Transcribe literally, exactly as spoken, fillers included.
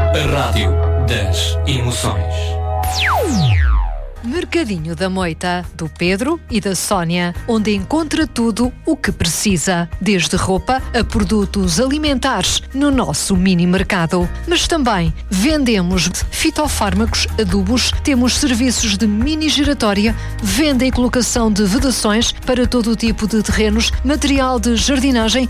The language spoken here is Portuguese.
A rádio das emoções. Mercadinho da Moita, do Pedro e da Sónia, onde encontra tudo o que precisa, desde roupa a produtos alimentares, no nosso mini mercado. Mas também vendemos fitofármacos, adubos, temos serviços de mini giratória, venda e colocação de vedações para todo o tipo de terrenos, material de jardinagem